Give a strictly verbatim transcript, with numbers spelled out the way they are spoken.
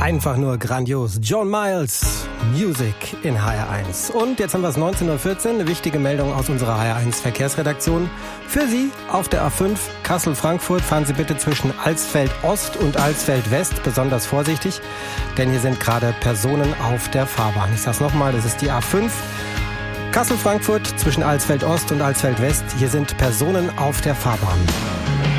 Einfach nur grandios. John Miles, Music in H R eins. Und jetzt haben wir es neunzehn Uhr vierzehn, eine wichtige Meldung aus unserer H R eins Verkehrsredaktion. Für Sie auf der A fünf Kassel-Frankfurt fahren Sie bitte zwischen Alsfeld Ost und Alsfeld West besonders vorsichtig, denn hier sind gerade Personen auf der Fahrbahn. Ich sag's nochmal, das ist die A fünf Kassel-Frankfurt zwischen Alsfeld Ost und Alsfeld West. Hier sind Personen auf der Fahrbahn.